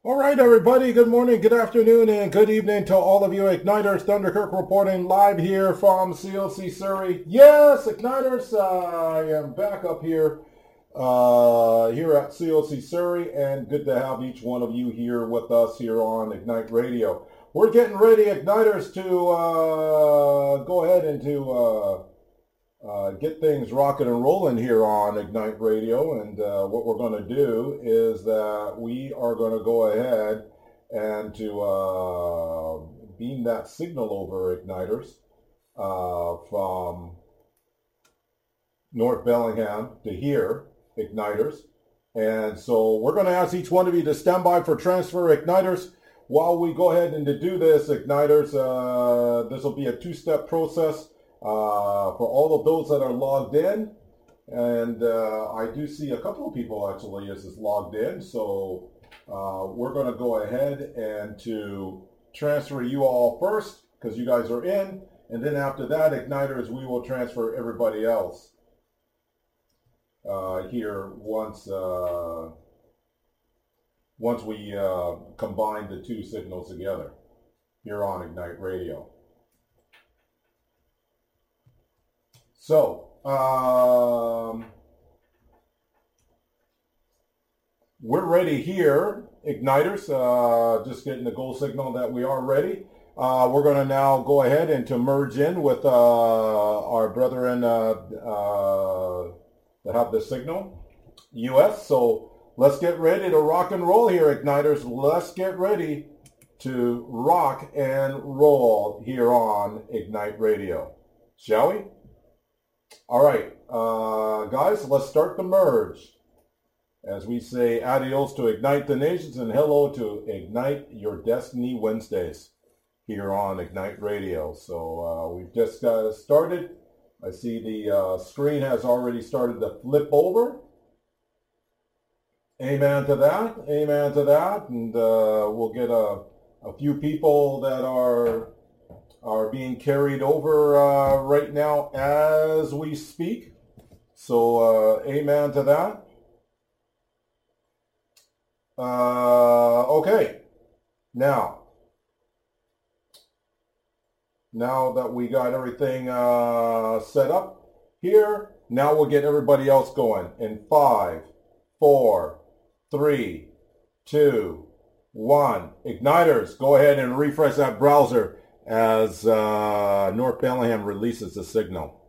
All right, everybody. Good morning, good afternoon, and good evening to all of you Igniters. Thunderkirk reporting live here from CLC Surrey. Yes, Igniters, I am back up here at CLC Surrey, and good to have each one of you here with us here on Ignite Radio. We're getting ready, Igniters, to go ahead and to get things rocking and rolling here on Ignite Radio. And what we're going to do is that we are going to go ahead and to beam that signal over, Igniters, from North Bellingham to here, Igniters. And so we're going to ask each one of you to stand by for transfer, Igniters. While we go ahead and to do this, Igniters, this will be a two-step process. For all of those that are logged in, and I do see a couple of people actually is logged in, so we're going to go ahead and to transfer you all first because you guys are in, and then after that, Igniters, we will transfer everybody else here once we combine the two signals together here on Ignite Radio. So, we're ready here, Igniters, just getting the go signal that we are ready. We're going to now go ahead and to merge in with our brethren that have the signal, US. So let's get ready to rock and roll here, Igniters. Let's get ready to rock and roll here on Ignite Radio, shall we? All right, guys, let's start the merge. As we say adios to Ignite the Nations and hello to Ignite Your Destiny Wednesdays here on Ignite Radio. So we've just started. I see the screen has already started to flip over. Amen to that. Amen to that. And we'll get a few people that are being carried over right now as we speak. So amen to that. Okay. Now that we got everything set up here, now we'll get everybody else going in 5, 4, 3, 2, 1. Igniters, go ahead and refresh that browser as North Bellingham releases the signal.